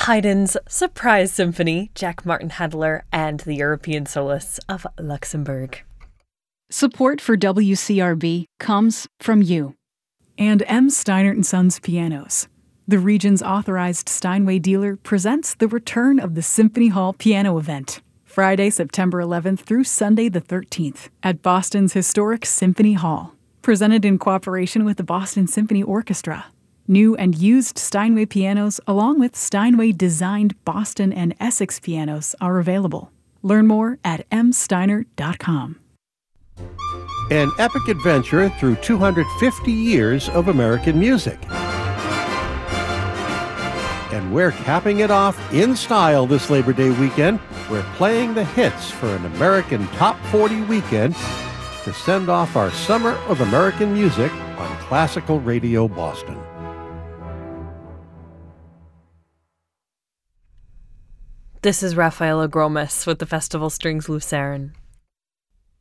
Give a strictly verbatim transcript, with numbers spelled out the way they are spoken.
Haydn's Surprise Symphony, Jack Martin Handler, and the European Soloists of Luxembourg. Support for W C R B comes from you. And M. Steinert and Sons Pianos. The region's authorized Steinway dealer presents the return of the Symphony Hall Piano Event, Friday, September eleventh through Sunday the thirteenth at Boston's historic Symphony Hall. Presented in cooperation with the Boston Symphony Orchestra. New and used Steinway pianos, along with Steinway-designed Boston and Essex pianos, are available. Learn more at m steiner dot com. An epic adventure through two hundred fifty years of American music. And we're capping it off in style this Labor Day weekend. We're playing the hits for an American Top forty weekend to send off our Summer of American Music on Classical Radio Boston. This is Rafaela Gromas with the Festival Strings Lucerne.